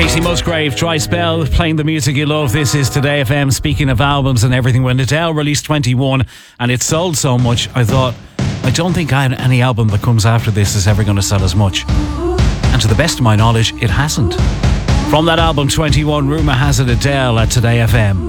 Casey Musgrave, Dry Spell, playing the music you love. This is Today FM. Speaking of albums and everything, when Adele released 21 and it sold so much, I thought, I don't think any album that comes after this is ever going to sell as much. And to the best of my knowledge, it hasn't. From that album 21, rumour has it Adele at Today FM.